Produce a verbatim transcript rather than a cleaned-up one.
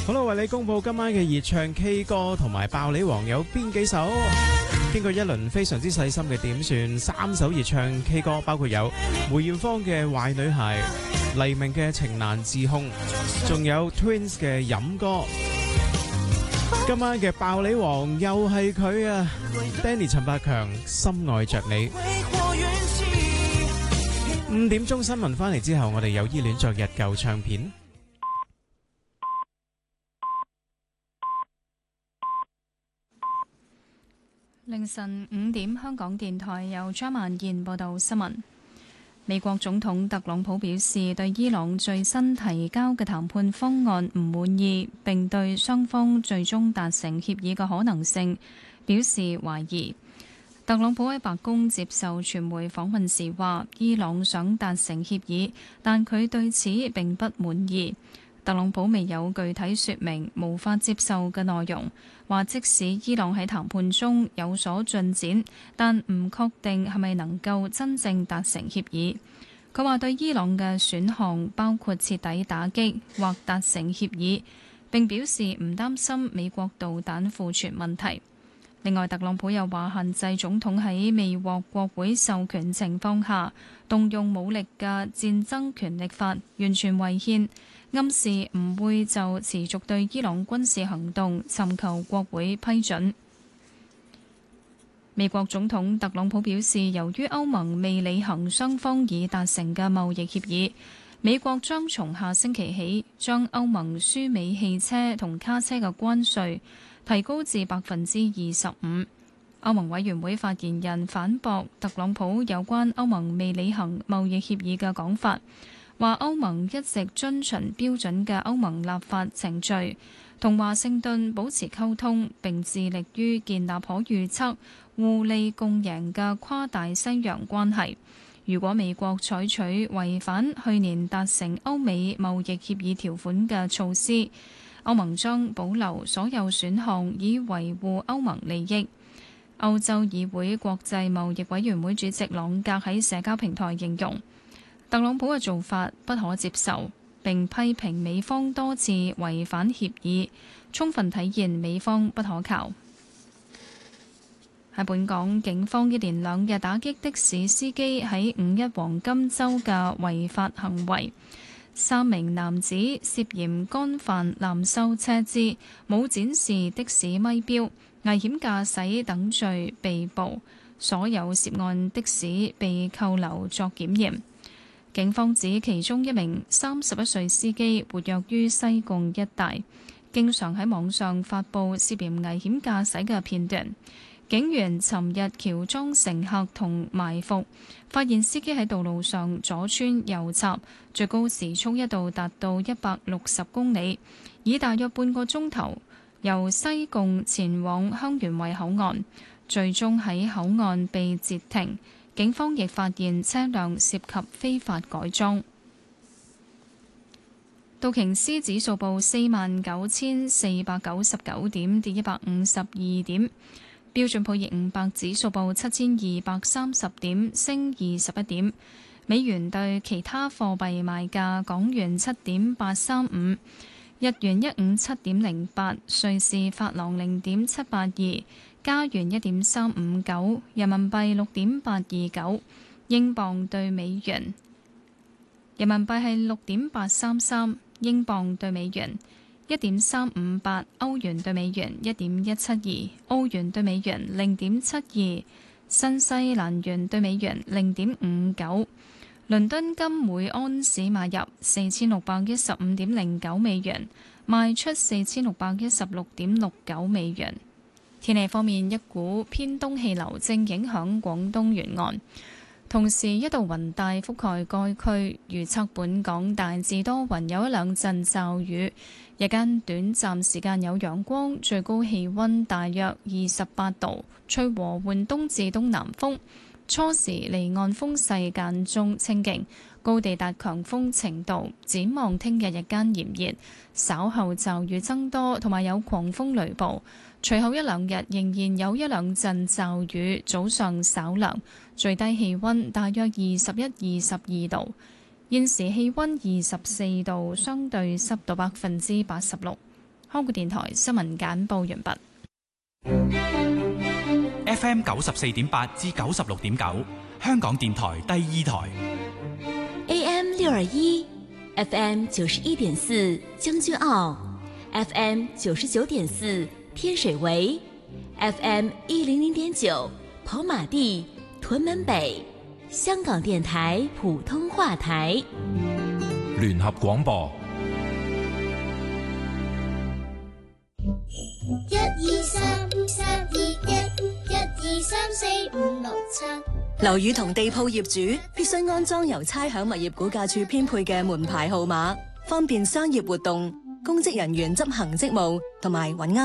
好啦，為你公布今晚嘅熱唱 K 歌同埋爆你王有邊幾首？經過一輪非常之細心嘅點算，三首熱唱 K 歌包括有梅艷芳嘅《壞女孩》、黎明嘅《情難自控》，仲有 Twins 嘅《飲歌》。今晚嘅爆你王又係佢啊 ，Danny 陳百強《深愛着你》。五點鐘新聞翻嚟之後，我哋有依戀昨日舊唱片。 凌晨五點，香港電台由張曼燕報道新聞。美國總統特朗普表示，對伊朗最新提交嘅談判方案唔滿意，並對雙方最終達成協議嘅可能性表示懷疑。特朗普喺白宮接受傳媒訪問時話，伊朗想達成協議，但佢對此並不滿意。特朗普未有具體說明無法接受嘅內容，話即使伊朗喺談判中有所進展，但唔確定係咪能夠真正達成協議。佢話對伊朗嘅選項包括徹底打擊或達成協議，並表示唔擔心美國導彈庫存問題。另外，特朗普又話限制總統喺未獲國會授權情況下動用武力嘅戰爭權力法完全違憲，暗示唔會就持續對伊朗軍事行動尋求國會批准。美國總統特朗普表示，由於歐盟未履行雙方已達成嘅貿易協議，美國將從下星期起將歐盟輸美汽車同卡車嘅關稅提高至百分之二十五。歐盟委員會發言人反駁特朗普有關歐盟未履行貿易協議嘅講法，話歐盟一直遵循標準嘅歐盟立法程序，同華盛頓保持溝通，並致力於建立可預測、互利共贏嘅跨大西洋關係。如果美國採取違反去年達成歐美貿易協議條款嘅措施，歐盟將保留所有選項以維護歐盟利益。歐洲議會國際貿易委員會主席朗格喺社交平台形容特朗普嘅做法不可接受，並批評美方多次違反協議，充分體現美方不可靠。喺本港，警方一連兩日打擊的士司機喺五一黃金週嘅違法行為。三名男子涉嫌干犯濫收車資、冇展示的士咪標、危險駕駛等罪被捕，所有涉案的士被扣留作檢驗。警方指其中一名三十一歲司機活躍於西貢一帶，經常喺網上發布涉嫌危險駕駛嘅片段。警員尋日喬裝乘客同埋伏，發現司機喺道路上左穿右插，最高時速一度達到一百六十公里，以大約半個鐘頭由西貢前往香園圍口岸，最終喺口岸被截停。警方亦發現車輛涉及非法改裝。道瓊斯指數報四萬九千四百九十九點，跌一百五十二點。標準普爾五百指數報七千二百三十點，升二十一點。美元對其他貨幣賣價：港元七點八三五，日元一五七點零八，瑞士法郎零點七八二，加元一點三五九，人民幣六點八二九，英鎊對美元，人民幣係六點八三三，英鎊對美元一點三五八，歐元對美元一點一七二，澳元對美元零點七二，新西蘭元對美元零點五九。倫敦金每安士買入四千六百一十五點零九美元，賣出四千六百一十六點六九美元。天氣方面，一股偏東氣流正影響廣東沿岸，同時一道雲帶覆蓋該區，預測本港大致多雲，有一兩陣驟雨，日間短暫時間有陽光，最高氣溫大約二十八度，吹和緩東至東南風，初時離岸風勢間中清勁，高地達強風程度。展望聽日日間炎熱，稍後驟雨增多，同埋有狂風雷暴。隨後一兩日仍然有一兩陣驟雨，早上稍涼，最低氣溫大約二十一、二十二度。現時氣溫二十四度，相對濕度百分之八十六。 香港電台新聞簡報完畢。 F M 九十四點八至九十六點九，香港電台第二台。 A M 六二一，F M 九十一點四將軍澳 ，F M 九十九點四天水圍 ，F M 一零零點九跑馬地、屯門北，香港電台普通話台。 聯合廣播。 一二三三二一，一二三四五六七。 樓宇同地鋪業主必須安裝由差餉物業估價署編配嘅門牌號碼，方便商業活動、公職人員執行職務同埋揾啱